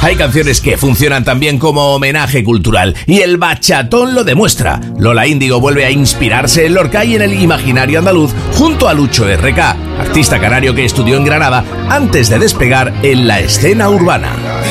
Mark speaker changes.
Speaker 1: Hay canciones que funcionan también como homenaje cultural, y el bachatón lo demuestra. Lola Índigo vuelve a inspirarse en Lorca y en el imaginario andaluz junto a Lucho RK, artista canario que estudió en Granada antes de despegar en la escena urbana.